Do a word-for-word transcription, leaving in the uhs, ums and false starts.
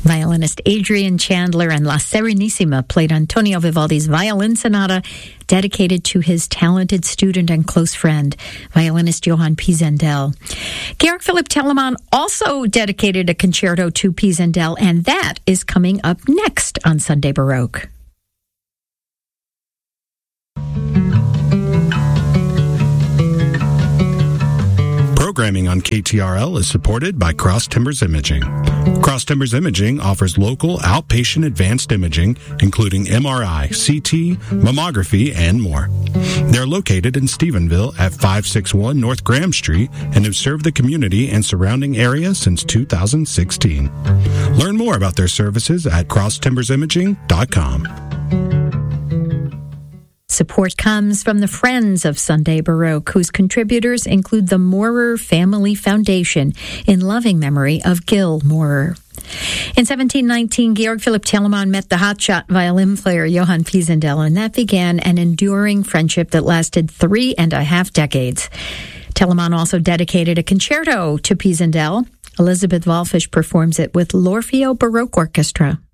Violinist Adrian Chandler and La Serenissima played Antonio Vivaldi's Violin Sonata, dedicated to his talented student and close friend, violinist Johann Pisendel. Georg Philipp Telemann also dedicated a concerto to Pisendel, and that is coming up next on Sunday Baroque. Programming on K T R L is supported by Cross Timbers Imaging. Cross Timbers Imaging offers local outpatient advanced imaging, including M R I, C T, mammography, and more. They're located in Stephenville at five sixty-one North Graham Street and have served the community and surrounding area since two thousand sixteen. Learn more about their services at cross timbers imaging dot com. Support comes from the Friends of Sunday Baroque, whose contributors include the Maurer Family Foundation in loving memory of Gil Maurer. In seventeen nineteen, Georg Philipp Telemann met the hotshot violin player Johann Pisendel, and that began an enduring friendship that lasted three and a half decades. Telemann also dedicated a concerto to Pisendel. Elizabeth Walfish performs it with L'Orfeo Baroque Orchestra.